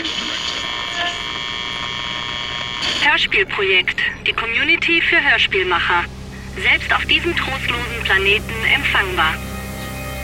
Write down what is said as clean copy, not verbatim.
Hörspielprojekt. Die Community für Hörspielmacher. Selbst auf diesem trostlosen Planeten empfangbar.